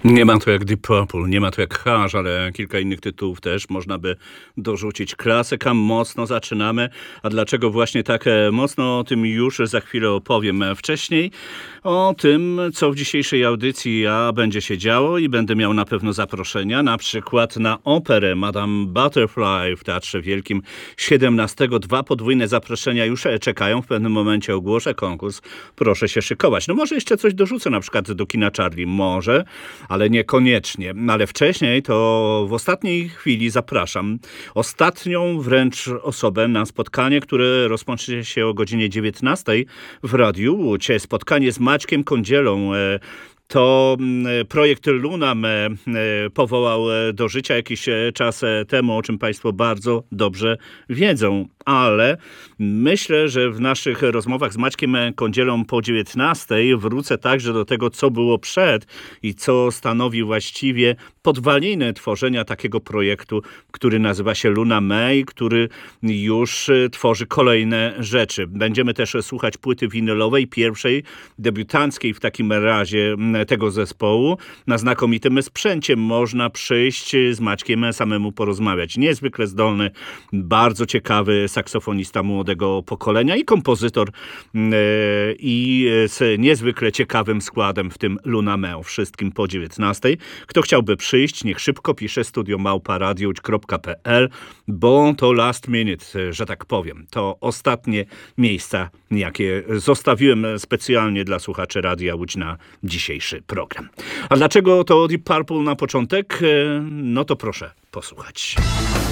Nie ma to jak Deep Purple, nie ma to jak Hush, ale kilka innych tytułów też można by dorzucić. Klasyka, mocno zaczynamy. A dlaczego właśnie tak mocno, o tym już za chwilę opowiem. Wcześniej o tym, co w dzisiejszej audycji będzie się działo i będę miał na pewno zaproszenia, na przykład na operę Madame Butterfly w Teatrze Wielkim 17. Dwa podwójne zaproszenia już czekają. W pewnym momencie ogłoszę konkurs. Proszę się szykować. No może jeszcze coś dorzucę, na przykład do kina Charlie. Może, ale niekoniecznie. Ale wcześniej to w ostatniej chwili zapraszam ostatnią wręcz osobę na spotkanie, które rozpocznie się o godzinie 19 w Radiu Łódź. Spotkanie z Maćkiem Kądzielą. To projekt Luna Me powołał do życia jakiś czas temu, o czym Państwo bardzo dobrze wiedzą. Ale myślę, że w naszych rozmowach z Maćkiem Kądzielą po 19 wrócę także do tego, co było przed i co stanowi właściwie podwaliny tworzenia takiego projektu, który nazywa się Luna Me i który już tworzy kolejne rzeczy. Będziemy też słuchać płyty winylowej, pierwszej, debiutanckiej w takim razie tego zespołu. Na znakomitym sprzęcie można przyjść z Maćkiem samemu porozmawiać. Niezwykle zdolny, bardzo ciekawy saksofonista młodego pokolenia i kompozytor i z niezwykle ciekawym składem w tym Luna Me. Wszystkim po 19. Kto chciałby przyjść, niech szybko pisze studio@radiowodź.pl, bo to last minute, że tak powiem. To ostatnie miejsca, jakie zostawiłem specjalnie dla słuchaczy Radia Łódź na dzisiejszy program. A dlaczego to Deep Purple na początek? No to proszę posłuchać.